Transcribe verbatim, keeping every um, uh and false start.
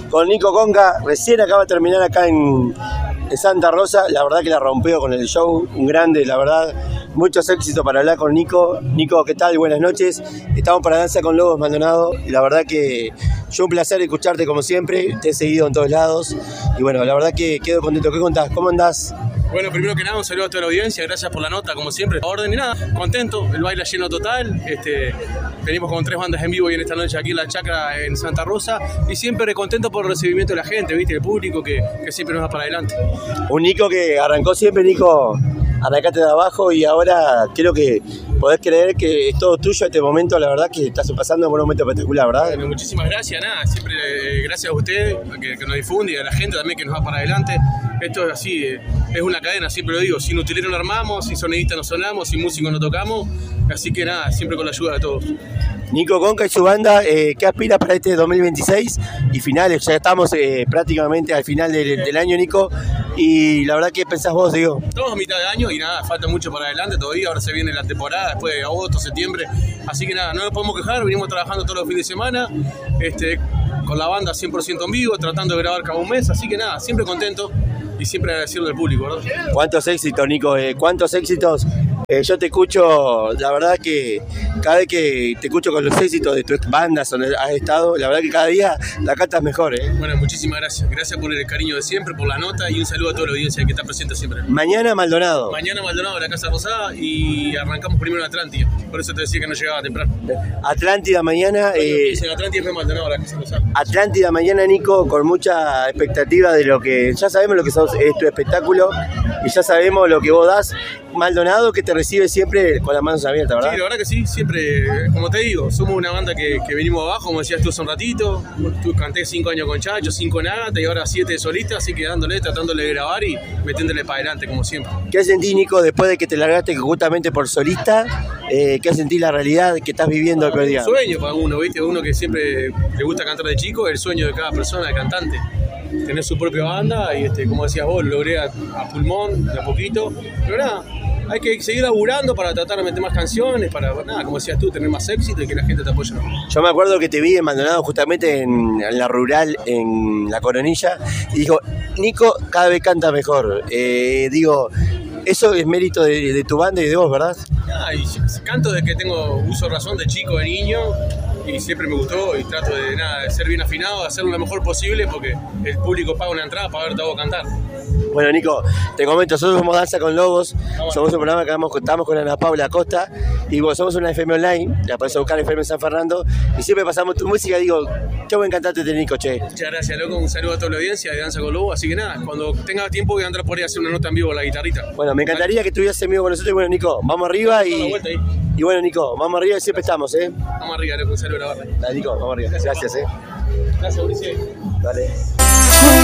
con Nico Conca, recién acaba de terminar acá en, en Santa Rosa, la verdad que la rompió con el show, un grande, la verdad, muchos éxitos para hablar con Nico. Nico, ¿qué tal? Buenas noches, estamos para Danza con Lobos Maldonado, y la verdad que yo un placer escucharte como siempre, te he seguido en todos lados, y bueno, la verdad que quedo contento. ¿Qué contás? ¿Cómo andás? Bueno, primero que nada, un saludo a toda la audiencia, gracias por la nota, como siempre, a orden y nada, contento, el baile lleno total, este, venimos con tres bandas en vivo y en esta noche aquí en la Chacra en Santa Rosa, y siempre contento por el recibimiento de la gente, ¿viste? El público que, que siempre nos va para adelante. Un Nico que arrancó siempre, Nico, arrancaste de abajo y ahora creo que podés creer que es todo tuyo este momento, la verdad que estás pasando por un momento espectacular, ¿verdad? Bueno, muchísimas gracias, nada, siempre eh, gracias a usted que, que nos difunde y a la gente también que nos va para adelante. Esto es así, eh, es una cadena, siempre lo digo, sin utilero no armamos, sin sonidista no sonamos, sin músico no tocamos, así que nada, siempre con la ayuda de todos. Nico Conca y su banda, eh, ¿qué aspira para este dos mil veintiséis? Y finales, ya estamos eh, prácticamente al final del, del año, Nico, y la verdad, ¿qué pensás vos, digo? Estamos a mitad de año y nada, falta mucho para adelante todavía, ahora se viene la temporada, después de agosto, septiembre, así que nada, no nos podemos quejar, venimos trabajando todos los fines de semana, este, con la banda cien por ciento en vivo, tratando de grabar cada un mes, así que nada, siempre contento y siempre agradecido del público, ¿verdad? ¿Cuántos éxitos, Nico? Eh, ¿Cuántos éxitos? Eh, yo te escucho, la verdad que cada vez que te escucho con los éxitos de tus bandas donde has estado, la verdad que cada día la cantas mejor, ¿eh? Bueno, muchísimas gracias. Gracias por el cariño de siempre, por la nota y un saludo a toda la audiencia que está presente siempre. Mañana Maldonado. Mañana Maldonado, la Casa Rosada, y arrancamos primero en Atlántida. Por eso te decía que no llegaba temprano. Atlántida mañana. Eh, en Atlántida fue Maldonado, la Casa Rosada. Atlántida mañana, Nico, con mucha expectativa de lo que ya sabemos lo que sos, es tu espectáculo y ya sabemos lo que vos das. Maldonado que te recibe siempre con las manos abiertas, ¿verdad? Sí, la verdad que sí, siempre, como te digo, somos una banda que, que venimos abajo, como decías tú hace un ratito, tú canté cinco años con Chacho, cinco en Ágata y ahora siete solistas, así que dándole, tratándole de grabar y metiéndole para adelante, como siempre. ¿Qué sentís, Nico, después de que te largaste justamente por solista? Eh, ¿Qué sentís la realidad que estás viviendo el día? Un sueño para uno, ¿viste? Uno que siempre le gusta cantar de chico, el sueño de cada persona, de cantante. Tener su propia banda y, este, como decías vos, lo logré a, a pulmón, de a poquito, pero nada. Hay que seguir laburando para tratar de meter más canciones, para, nada, como decías tú, tener más éxito y que la gente te apoye. Yo me acuerdo que te vi en Maldonado justamente en, en la rural, en La Coronilla, y dijo, Nico cada vez canta mejor. Eh, digo, eso es mérito de, de tu banda y de vos, ¿verdad? Ah, y canto desde que tengo uso razón de chico, de niño, y siempre me gustó y trato de, nada, de ser bien afinado, de hacerlo lo mejor posible porque el público paga una entrada para verte a vos cantar. Bueno, Nico, te comento, nosotros somos Danza con Lobos, Vamos somos un programa que estamos con Ana Paula Acosta y bueno, somos una F M online, la podés buscar en F M en San Fernando y siempre pasamos tu música y digo, qué buen cantante tenés, Nico, che. Muchas gracias, loco, un saludo a toda la audiencia de Danza con Lobos, así que nada, cuando tenga tiempo voy a andar por ahí a hacer una nota en vivo con la guitarrita. Bueno, me encantaría que estuvieras en vivo con nosotros y bueno, Nico, vamos arriba y... Y bueno, Nico, vamos arriba y siempre estamos, ¿eh? Vamos arriba, loco, un saludo a la barra. Dale, Nico, vamos arriba. Gracias, ¿eh? Gracias, Mauricio. Dale.